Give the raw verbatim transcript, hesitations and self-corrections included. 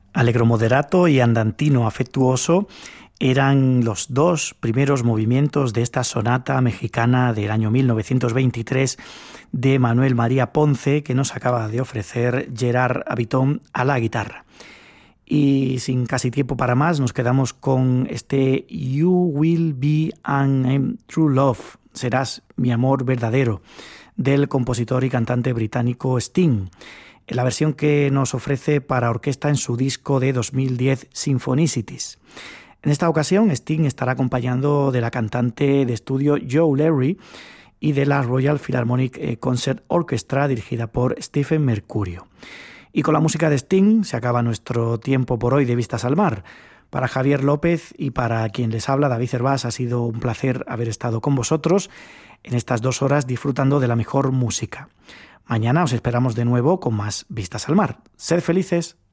Allegro moderato y andantino afectuoso eran los dos primeros movimientos de esta sonata mexicana del año mil novecientos veintitrés de Manuel María Ponce, que nos acaba de ofrecer Gerard Habitón a la guitarra. Y sin casi tiempo para más, nos quedamos con este You Will Be an True Love, serás mi amor verdadero, del compositor y cantante británico Sting, en la versión que nos ofrece para orquesta en su disco de dos mil diez, Symphonicities. En esta ocasión, Sting estará acompañado de la cantante de estudio Joe Larry y de la Royal Philharmonic Concert Orchestra, dirigida por Stephen Mercurio. Y con la música de Sting se acaba nuestro tiempo por hoy de Vistas al Mar. Para Javier López y para quien les habla, David Cervás, ha sido un placer haber estado con vosotros en estas dos horas disfrutando de la mejor música. Mañana os esperamos de nuevo con más Vistas al Mar. Sed felices.